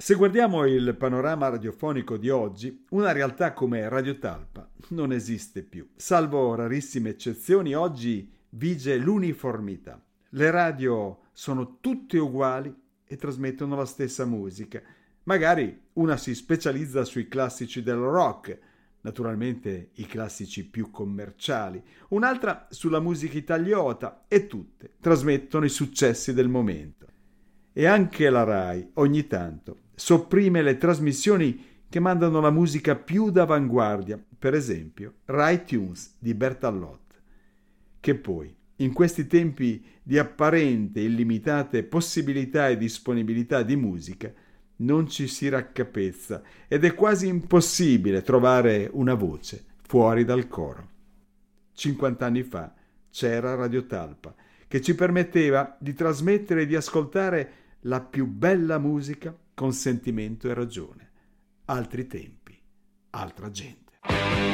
Se guardiamo il panorama radiofonico di oggi, una realtà come Radio Talpa non esiste più. Salvo rarissime eccezioni, oggi vige l'uniformità. Le radio sono tutte uguali e trasmettono la stessa musica. Magari una si specializza sui classici del rock, naturalmente i classici più commerciali, un'altra sulla musica italiota e tutte trasmettono i successi del momento. E anche la Rai, ogni tanto, sopprime le trasmissioni che mandano la musica più d'avanguardia, per esempio Rai Tunes di Bertalotti, che poi, in questi tempi di apparente illimitate possibilità e disponibilità di musica, non ci si raccapezza ed è quasi impossibile trovare una voce fuori dal coro. 50 anni fa c'era Radio Talpa, che ci permetteva di trasmettere e di ascoltare la più bella musica con sentimento e ragione. Altri tempi, altra gente.